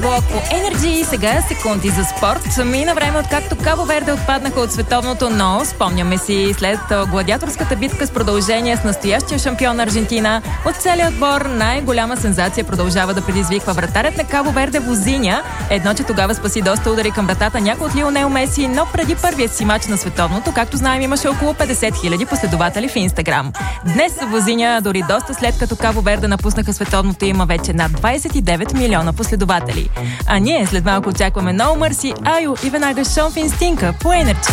блок по Energy. Сега секунди за спорт. Мина време, откакто Кабо Верде отпаднаха от световното, но спомняме си след гладиаторската битка с продължение с настоящия шампион Аржентина. От целия отбор най-голяма сензация продължава да предизвиква вратарят на Кабо Верде Возиня. Едно, че тогава спаси доста удари към вратата някой от Лионел Меси, но преди първия си мач на световното, както знаем, имаше около 50 000 последователи в Инстаграм. Днес Возиня, дори доста след като Кабо Верде напуснаха световното, има вече над 29 милиона последователи. А ние след малко очакваме No Mercy, Аю и веднага Шон Финстинка по Energy.